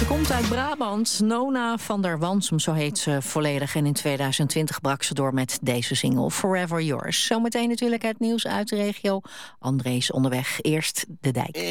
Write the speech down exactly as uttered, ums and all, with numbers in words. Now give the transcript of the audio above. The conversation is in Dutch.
Ze komt uit Brabant, Nona van der Wansum, zo heet ze volledig. En in tweeduizend twintig brak ze door met deze single, Forever Yours. Zometeen natuurlijk het nieuws uit de regio. André is onderweg, eerst de dijk.